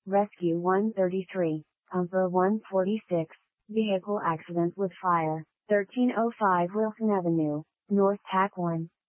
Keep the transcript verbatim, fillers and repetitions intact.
Rescue one thirty-three, Umper one forty-six, Vehicle accident with fire, thirteen oh five Wilson Avenue, North Tack one.